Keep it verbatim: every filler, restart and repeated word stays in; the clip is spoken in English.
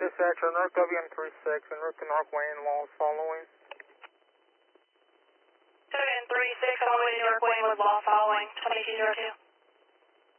Dispatcher, North W M thirty-six, en route to Northway and Walls following. W M thirty-six on the way to Northway with Law following, twenty-two zero two.